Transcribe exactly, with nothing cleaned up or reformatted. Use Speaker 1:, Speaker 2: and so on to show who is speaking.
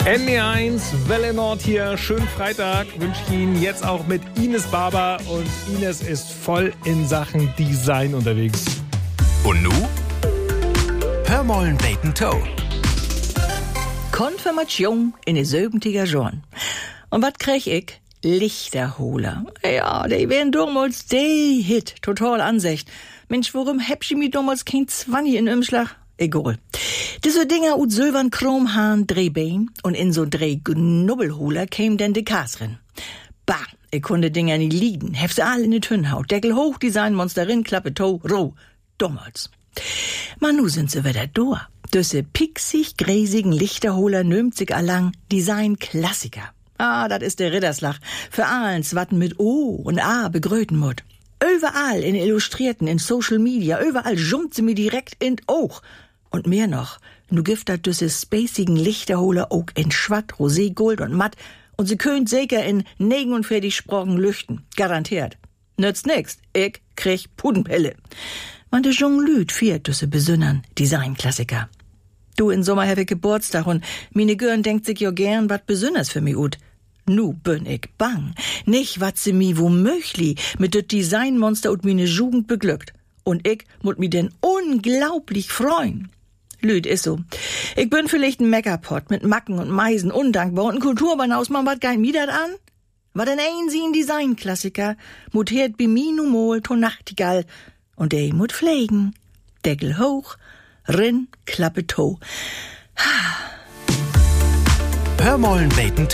Speaker 1: N D eins, Welle Nord hier. Schönen Freitag wünsche ich Ihnen jetzt auch mit Ines Barber. Und Ines ist voll in Sachen Design unterwegs.
Speaker 2: Und nu? Hör mollen Bacon Toe.
Speaker 3: Konfirmation in de siebentiger Jahren. Und wat krieg ich? Lichterholer. Ja, die wären damals de Hit. Total Ansicht. Mensch, warum hab ich mir damals kein Zwanni in Umschlag? Egal. Diese Dinger ut silbern Chromhahn Drehbein und in so Drehknubbelholer käm denn de Kasrin. Bah, ich konnte Dinger nie lieben. Hef sie all in de Tünnhaut. Deckel hoch, Designmonsterin, Klappe to, roh. Damals. Man, nu sind sie wieder da. Düsse pixig, gräsigen Lichterholer nömt sich allang Design-Klassiker. Ah, dat is der Ritterslach. Für allens, watten mit O und A begröten mut. Überall in Illustrierten, in Social Media, überall jumpt sie mir direkt in Oog. Und mehr noch, nu gift dat düsse spacigen Lichterholer auch in Schwatt, Rosé, Gold und Matt. Und sie könnt sicher in negenundvierzig Sprachen lüchten. Garantiert. Nützt nix. Ich krieg Pudenpille. Man de Jonglüt viert düsse besünnern Designklassiker. Du, in Sommer hab ich Geburtstag und mine Görn denkt sich jo gern wat besünners für mi ut. Nu bin ich bang. Nicht wat sie mi womöglich mit de Designmonster und mine Jugend beglückt. Und ich mut mi denn unglaublich freuen. Lüd is so. Ich bin vielleicht ein Meckerpot mit Macken und Meisen, undankbar und ein Kulturbanhaus, man wat gein mi dat an? Wat denn ein sie ein Designklassiker, mut hört bi mi nu mol to Nachtigall und de mut pflegen. Deckel hoch, rin, Klappe to.
Speaker 2: Hör mollen Bacon Toe.